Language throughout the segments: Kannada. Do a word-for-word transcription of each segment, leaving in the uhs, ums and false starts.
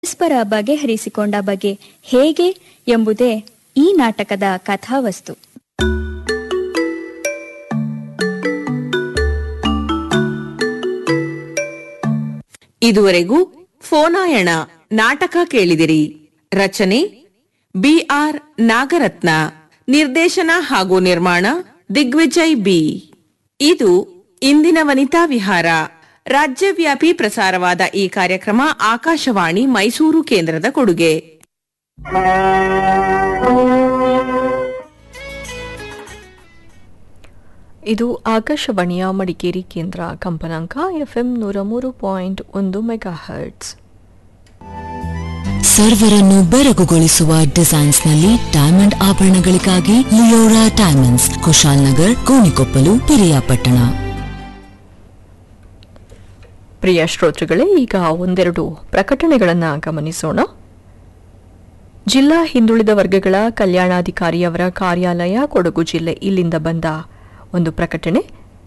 ಪರಸ್ಪರ ಬಗೆಹರಿಸಿಕೊಂಡ ಬಗೆ ಹೇಗೆ ಎಂಬುದೇ ಈ ನಾಟಕದ ಕಥಾವಸ್ತು. ಇದುವರೆಗೂ ಫೋನಾಯಣ ನಾಟಕ ಕೇಳಿದಿರಿ. ರಚನೆ ಬಿ ಆರ್ ನಾಗರತ್ನ, ನಿರ್ದೇಶನ ಹಾಗೂ ನಿರ್ಮಾಣ ದಿಗ್ವಿಜಯ್ ಬಿ. ಇದು ಇಂದಿನ ವನಿತಾ ವಿಹಾರ. ರಾಜ್ಯವ್ಯಾಪಿ ಪ್ರಸಾರವಾದ ಈ ಕಾರ್ಯಕ್ರಮ ಆಕಾಶವಾಣಿ ಮೈಸೂರು ಕೇಂದ್ರದ ಕೊಡುಗೆ. ಇದು ಆಕಾಶವಾಣಿಯ ಮಡಿಕೇರಿ ಕೇಂದ್ರ. ಕಂಪನಾಂಕ ಎಫ್ಎಂ ನೂರ ಮೂರು ಪಾಯಿಂಟ್ ಒಂದು ಮೆಗಾ ಹರ್ಟ್ಸ್. ಸರ್ವರನ್ನು ಬೆರಗುಗೊಳಿಸುವ ಡಿಸೈನ್ಸ್ ನಲ್ಲಿ diamond ಆಭರಣಗಳಿಗಾಗಿ Leora diamonds, Kushal Nagar, Konikoppal, Piriyapatna. ಪ್ರಿಯ ಶ್ರೋತೃಗಳೇ, ಈಗ ಒಂದೆರಡು ಪ್ರಕಟಣೆಗಳನ್ನು ಗಮನಿಸೋಣ. ಜಿಲ್ಲಾ ಹಿಂದುಳಿದ ವರ್ಗಗಳ ಕಲ್ಯಾಣಾಧಿಕಾರಿಯವರ ಕಾರ್ಯಾಲಯ, ಕೊಡಗು ಜಿಲ್ಲೆ, ಇಲ್ಲಿಂದ ಬಂದ ಒಂದು ಪ್ರಕಟಣೆ.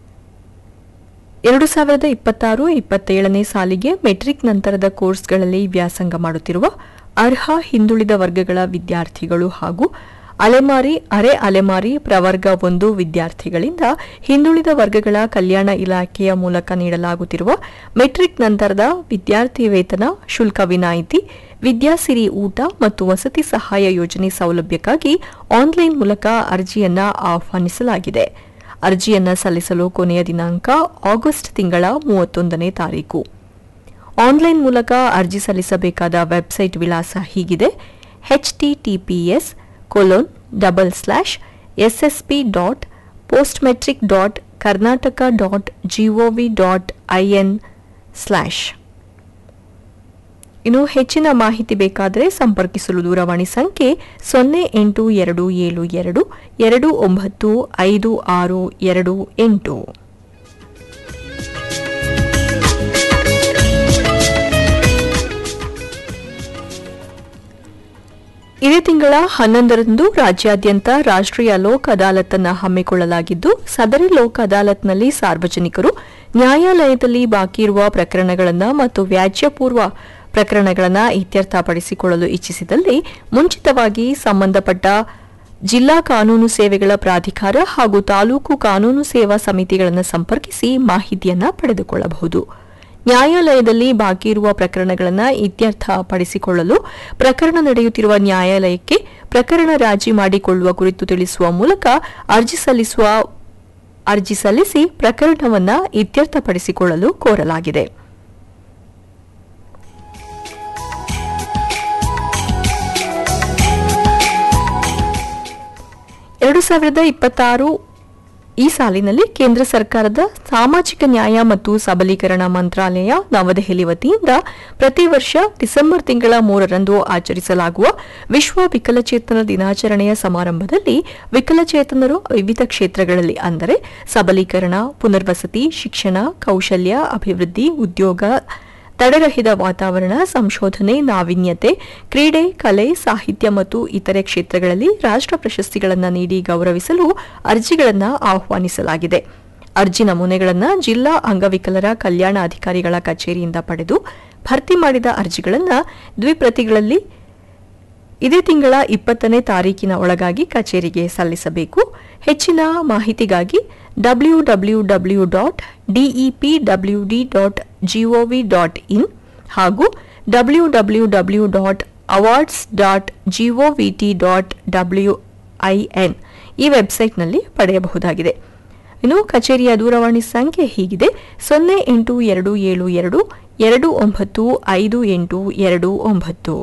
ಎರಡು ಸಾವಿರದ ಇಪ್ಪತ್ತಾರು ಇಪ್ಪತ್ತೇಳನೇ ಸಾಲಿಗೆ ಮೆಟ್ರಿಕ್ ನಂತರದ ಕೋರ್ಸ್ಗಳಲ್ಲಿ ವ್ಯಾಸಂಗ ಮಾಡುತ್ತಿರುವ ಅರ್ಹ ಹಿಂದುಳಿದ ವರ್ಗಗಳ ವಿದ್ಯಾರ್ಥಿಗಳು ಹಾಗೂ ಅಲೆಮಾರಿ, ಅರೆ ಅಲೆಮಾರಿ ಪ್ರವರ್ಗ ಒಂದು ವಿದ್ಯಾರ್ಥಿಗಳಿಂದ ಹಿಂದುಳಿದ ವರ್ಗಗಳ ಕಲ್ಯಾಣ ಇಲಾಖೆಯ ಮೂಲಕ ನೀಡಲಾಗುತ್ತಿರುವ ಮೆಟ್ರಿಕ್ ನಂತರದ ವಿದ್ಯಾರ್ಥಿ ವೇತನ, ಶುಲ್ಕ ವಿನಾಯಿತಿ, ವಿದ್ಯಾಸಿರಿ ಊಟ ಮತ್ತು ವಸತಿ ಸಹಾಯ ಯೋಜನೆ ಸೌಲಭ್ಯಕ್ಕಾಗಿ ಆನ್ಲೈನ್ ಮೂಲಕ ಅರ್ಜಿಯನ್ನ ಆಹ್ವಾನಿಸಲಾಗಿದೆ. ಅರ್ಜಿಯನ್ನ ಸಲ್ಲಿಸಲು ಕೊನೆಯ ದಿನಾಂಕ ಆಗಸ್ಟ್ ತಿಂಗಳ ಮೂವತ್ತೊಂದನೇ ತಾರೀಕು. ಆನ್ಲೈನ್ ಮೂಲಕ ಅರ್ಜಿ ಸಲ್ಲಿಸಬೇಕಾದ ವೆಬ್ಸೈಟ್ ವಿಳಾಸ ಹೀಗಿದೆ: H T T P S colon double slash S S P dot post matric dot Karnataka dot gov dot I N slash. ಇನ್ನು ಹೆಚ್ಚಿನ ಮಾಹಿತಿ ಬೇಕಾದರೆ ಸಂಪರ್ಕಿಸಲು ದೂರವಾಣಿ ಸಂಖ್ಯೆ ಸೊನ್ನೆ ಎಂಟು ಎರಡು ಏಳು ಎರಡು ಎರಡು ಒಂಬತ್ತು ಐದು ಆರು ಎರಡು ಎಂಟು. ಇದೇ ತಿಂಗಳ ಹನ್ನೊಂದರಂದು ರಾಜ್ಯಾದ್ಯಂತ ರಾಷ್ಟ್ರೀಯ ಲೋಕ್ ಅದಾಲತ್ನ್ನು ಹಮ್ಮಿಕೊಳ್ಳಲಾಗಿದ್ದು, ಸದರಿ ಲೋಕ್ ಅದಾಲತ್ನಲ್ಲಿ ಸಾರ್ವಜನಿಕರು ನ್ಯಾಯಾಲಯದಲ್ಲಿ ಬಾಕಿ ಇರುವ ಪ್ರಕರಣಗಳನ್ನು ಮತ್ತು ವ್ಯಾಜ್ಯಪೂರ್ವ ಪ್ರಕರಣಗಳನ್ನು ಇತ್ಯರ್ಥಪಡಿಸಿಕೊಳ್ಳಲು ಇಚ್ಛಿಸಿದಲ್ಲಿ ಮುಂಚಿತವಾಗಿ ಸಂಬಂಧಪಟ್ಟ ಜಿಲ್ಲಾ ಕಾನೂನು ಸೇವೆಗಳ ಪ್ರಾಧಿಕಾರ ಹಾಗೂ ತಾಲೂಕು ಕಾನೂನು ಸೇವಾ ಸಮಿತಿಗಳನ್ನು ಸಂಪರ್ಕಿಸಿ ಮಾಹಿತಿಯನ್ನು ಪಡೆದುಕೊಳ್ಳಬಹುದು. ನ್ಯಾಯಾಲಯದಲ್ಲಿ ಬಾಕಿ ಇರುವ ಪ್ರಕರಣಗಳನ್ನು ಇತ್ಯರ್ಥಪಡಿಸಿಕೊಳ್ಳಲು ಪ್ರಕರಣ ನಡೆಯುತ್ತಿರುವ ನ್ಯಾಯಾಲಯಕ್ಕೆ ಪ್ರಕರಣ ರಾಜಿ ಮಾಡಿಕೊಳ್ಳುವ ಕುರಿತು ತಿಳಿಸುವ ಮೂಲಕ ಅರ್ಜಿ ಸಲ್ಲಿಸುವ ಅರ್ಜಿ ಸಲ್ಲಿಸಿ ಪ್ರಕರಣವನ್ನು ಇತ್ಯರ್ಥಪಡಿಸಿಕೊಳ್ಳಲು ಕೋರಲಾಗಿದೆ. ಎರಡು ಸಾವಿರದ ಇಪ್ಪತ್ತಾರು ಈ ಸಾಲಿನಲ್ಲಿ ಕೇಂದ್ರ ಸರ್ಕಾರದ ಸಾಮಾಜಿಕ ನ್ಯಾಯ ಮತ್ತು ಸಬಲೀಕರಣ ಮಂತ್ರಾಲಯ ನವದೆಹಲಿ ವತಿಯಿಂದ ಪ್ರತಿ ವರ್ಷ ಡಿಸೆಂಬರ್ ತಿಂಗಳ ಮೂರರಂದು ಆಚರಿಸಲಾಗುವ ವಿಶ್ವ ವಿಕಲಚೇತನ ದಿನಾಚರಣೆಯ ಸಮಾರಂಭದಲ್ಲಿ ವಿಕಲಚೇತನರು ವಿವಿಧ ಕ್ಷೇತ್ರಗಳಲ್ಲಿ ಅಂದರೆ ಸಬಲೀಕರಣ, ಪುನರ್ವಸತಿ, ಶಿಕ್ಷಣ, ಕೌಶಲ್ಯ ಅಭಿವೃದ್ಧಿ, ಉದ್ಯೋಗ, ತಡೆರಹಿತ ವಾತಾವರಣ, ಸಂಶೋಧನೆ, ನಾವೀನ್ಯತೆ, ಕ್ರೀಡೆ, ಕಲೆ, ಸಾಹಿತ್ಯ ಮತ್ತು ಇತರೆ ಕ್ಷೇತ್ರಗಳಲ್ಲಿ ರಾಷ್ಟ್ರ ಪ್ರಶಸ್ತಿಗಳನ್ನು ನೀಡಿ ಗೌರವಿಸಲು ಅರ್ಜಿಗಳನ್ನು ಆಹ್ವಾನಿಸಲಾಗಿದೆ. ಅರ್ಜಿ ನಮೂನೆಗಳನ್ನು ಜಿಲ್ಲಾ ಅಂಗವಿಕಲರ ಕಲ್ಯಾಣ ಅಧಿಕಾರಿಗಳ ಕಚೇರಿಯಿಂದ ಪಡೆದು ಭರ್ತಿ ಮಾಡಿದ ಅರ್ಜಿಗಳನ್ನು ದ್ವಿಪ್ರತಿಗಳಲ್ಲಿ ಇದೇ ತಿಂಗಳ ಇಪ್ಪತ್ತನೇ ತಾರೀಕಿನ ಒಳಗಾಗಿ ಕಚೇರಿಗೆ ಸಲ್ಲಿಸಬೇಕು. ಹೆಚ್ಚಿನ ಮಾಹಿತಿಗಾಗಿ W W W dot DEP W D dot gov dot in ಹಾಗೂ W W W dot awards dot govt dot W I N E ವೆಬ್ಸೈಟ್ನಲ್ಲಿ ಪಡೆಯಬಹುದಾಗಿದೆ. ಇನ್ನು ಕಚೇರಿಯ ದೂರವಾಣಿ ಸಂಖ್ಯೆ ಹೀಗಿದೆ: ಸೊನ್ನೆ ಎಂಟು ಎರಡು ಏಳು ಎರಡು ಎರಡು ಒಂಬತ್ತು ಐದು ಎಂಟು ಎರಡು ಒಂಬತ್ತು.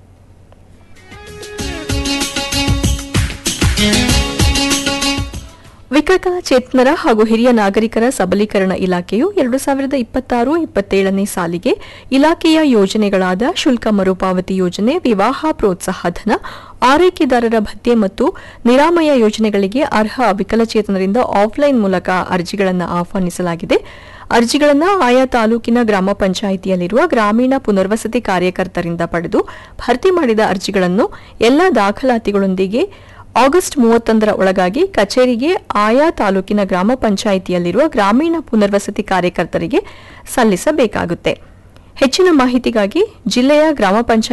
ವಿಕಲಚೇತನರ ಹಾಗೂ ಹಿರಿಯ ನಾಗರಿಕರ ಸಬಲೀಕರಣ ಇಲಾಖೆಯು ಎರಡು ಸಾವಿರದ ಇಪ್ಪತ್ತಾರು ಇಪ್ಪತ್ತೇಳನೇ ಸಾಲಿಗೆ ಇಲಾಖೆಯ ಯೋಜನೆಗಳಾದ ಶುಲ್ಕ ಮರುಪಾವತಿ ಯೋಜನೆ, ವಿವಾಹ ಪ್ರೋತ್ಸಾಹಧನ, ಆರೈಕೆದಾರರ ಭತ್ಯೆ ಮತ್ತು ನಿರಾಮಯ ಯೋಜನೆಗಳಿಗೆ ಅರ್ಹ ವಿಕಲಚೇತನರಿಂದ ಆಫ್ಲೈನ್ ಮೂಲಕ ಅರ್ಜಿಗಳನ್ನು ಆಹ್ವಾನಿಸಲಾಗಿದೆ. ಅರ್ಜಿಗಳನ್ನು ಆಯಾ ತಾಲೂಕಿನ ಗ್ರಾಮ ಪಂಚಾಯಿತಿಯಲ್ಲಿರುವ ಗ್ರಾಮೀಣ ಪುನರ್ವಸತಿ ಕಾರ್ಯಕರ್ತರಿಂದ ಪಡೆದು ಭರ್ತಿ ಮಾಡಿದ ಅರ್ಜಿಗಳನ್ನು ಎಲ್ಲ ದಾಖಲಾತಿಗಳೊಂದಿಗೆ ಆಗಸ್ಟ್ ಮೂವತ್ತೊಂದರ ಒಳಗಾಗಿ ಕಚೇರಿಗೆ ಆಯಾ ತಾಲೂಕಿನ ಗ್ರಾಮ ಪಂಚಾಯಿತಿಯಲ್ಲಿರುವ ಗ್ರಾಮೀಣ ಪುನರ್ವಸತಿ ಕಾರ್ಯಕರ್ತರಿಗೆ ಸಲ್ಲಿಸಬೇಕಾಗುತ್ತೆ. ಹೆಚ್ಚಿನ ಮಾಹಿತಿಗಾಗಿ ಜಿಲ್ಲೆಯ ಗ್ರಾಮ ಪಂಚಾಯತ್